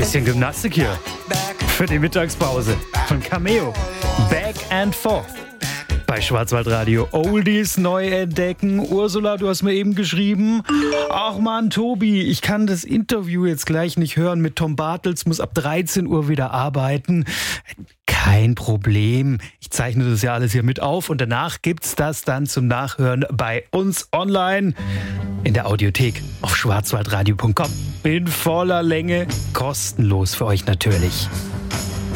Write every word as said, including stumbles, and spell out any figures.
Bisschen Gymnastik hier für die Mittagspause von Cameo. Back and Forth. Bei Schwarzwaldradio Oldies neu entdecken. Ursula, du hast mir eben geschrieben, ach Mann, Tobi, ich kann das Interview jetzt gleich nicht hören mit Tom Bartels, muss ab dreizehn Uhr wieder arbeiten. Kein Problem. Ich zeichne das ja alles hier mit auf und danach gibt's das dann zum Nachhören bei uns online in der Audiothek auf schwarzwaldradio punkt com. In voller Länge, kostenlos für euch natürlich.